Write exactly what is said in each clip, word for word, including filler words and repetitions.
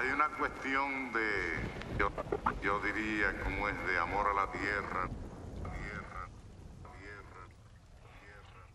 Hay una cuestión de, yo, yo diría, como es de amor a la tierra. Tierra, tierra, tierra.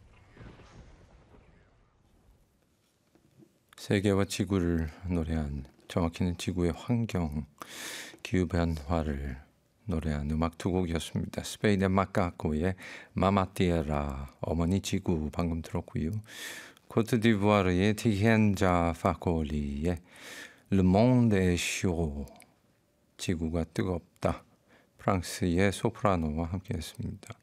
세계와 지구를 노래한, 정확히는 지구의 환경, 기후 변화를 노래한 음악 두 곡이었습니다. 스페인의 마카코의 마마티에라, 어머니 지구 방금 들었고요. 코트디부아르의 티헨자 파코리의 Le Monde est chaud, 지구가 뜨겁다, 프랑스의 소프라노와 함께했습니다.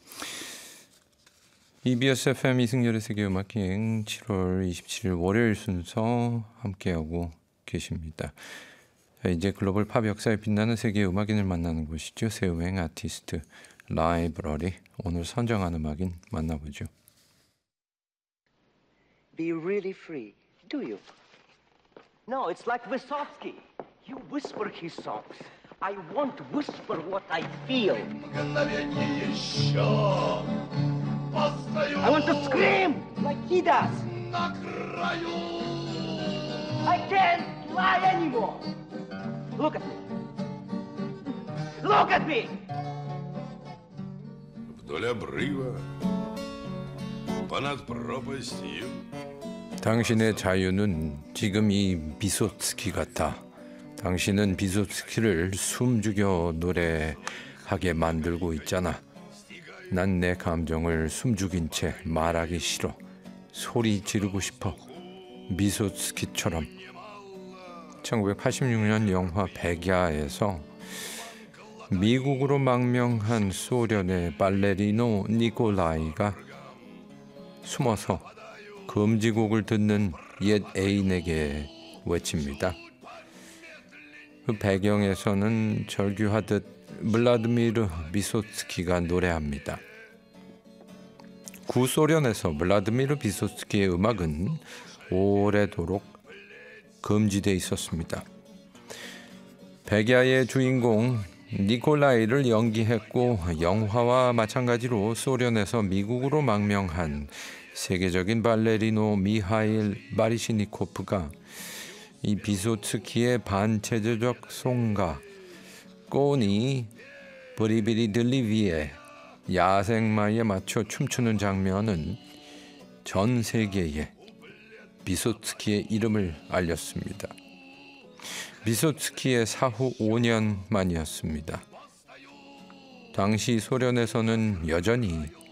이비에스 에프엠 이승열의 세계음악여행 칠월 이십칠일 월요일 순서 함께하고 계십니다. 자, 이제 글로벌 팝 역사에 빛나는 세계 음악인을 만나는 곳이죠. 세우행 아티스트 라이브러리. 오늘 선정한 음악인 만나보죠. Be really free, do you? No, it's like Vysotsky. You whisper his songs. I won't whisper what I feel. I want to scream like he does. I can't lie anymore. Look at me. Look at me. Вдоль обрыва, понад пропастью. 당신의 자유는 지금 이 비소츠키 같아. 당신은 비소츠키를 숨죽여 노래하게 만들고 있잖아. 난 내 감정을 숨죽인 채 말하기 싫어. 소리 지르고 싶어. 비소츠키처럼. 천구백팔십육 년 영화 백야에서 미국으로 망명한 소련의 발레리노 니콜라이가 숨어서 금지곡을 듣는 옛 애인에게 외칩니다. 그 배경에서는 절규하듯 블라드미르 비소츠키가 노래합니다. 구소련에서 블라드미르 비소츠키의 음악은 오래도록 금지돼 있었습니다. 백야의 주인공 니콜라이를 연기했고 영화와 마찬가지로 소련에서 미국으로 망명한 세계적인 발레리노 미하일 바리시니코프가 이 비소츠키의 반체제적 송가 꼬니 브리비리들리비에 야생마에 맞춰 춤추는 장면은 전 세계에 비소츠키의 이름을 알렸습니다. 비소츠키의 사후 오 년 만이었습니다. 당시 소련에서는 여전히